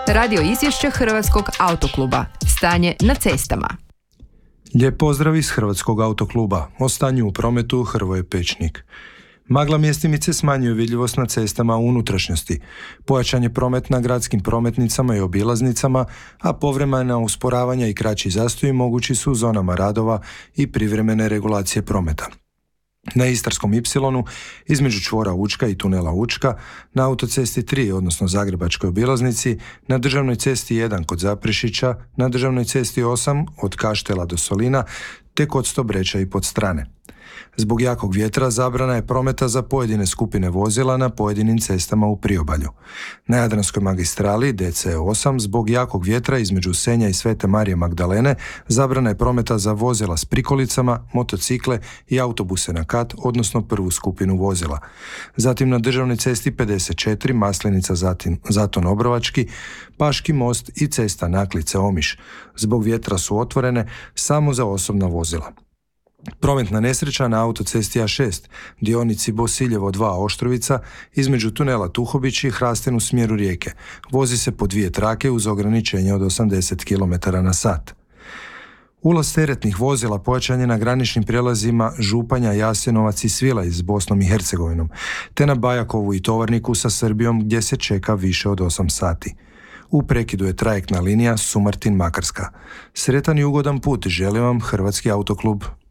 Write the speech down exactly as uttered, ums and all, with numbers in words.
Radio izvješće Hrvatskog autokluba. Stanje na cestama. Lijep pozdrav iz Hrvatskog autokluba. O stanju u prometu Hrvoje Pečnik. Magla mjestimice smanjuju vidljivost na cestama u unutrašnjosti. Pojačan je promet na gradskim prometnicama i obilaznicama, a povremena usporavanja i kraći zastoji mogući su u zonama radova i privremene regulacije prometa. Na Istarskom ipsilonu, između čvora Učka i tunela Učka, na autocesti tri, odnosno Zagrebačkoj obilaznici, na državnoj cesti jedan kod Zaprešića, na državnoj cesti osam od Kaštela do Solina, te kod Stobreča i Podstrane. Zbog jakog vjetra zabrana je prometa za pojedine skupine vozila na pojedinim cestama u priobalju. Na Jadranskoj magistrali D C osam zbog jakog vjetra između Senja i Svete Marije Magdalene zabrana je prometa za vozila s prikolicama, motocikle i autobuse na kat, odnosno prvu skupinu vozila. Zatim na državnoj cesti pedeset četiri Maslenica Zaton Obrovački, Paški most i cesta Naklice Omiš. Zbog vjetra su otvorene samo za osobna vozila. Prometna nesreća na autocesti A šest, dionici Bosiljevo dva Oštrovica, između tunela Tuhobić i Hrasten u smjeru Rijeke. Vozi se po dvije trake uz ograničenje od osamdeset kilometara na sat. Ulaz teretnih vozila pojačan je na graničnim prijelazima Županja, Jasenovac i Svilaj s Bosnom i Hercegovinom, te na Bajakovu i Tovarniku sa Srbijom gdje se čeka više od osam sati. U prekidu je trajektna linija Sumartin-Makarska. Sretan i ugodan put želim vam Hrvatski autoklub.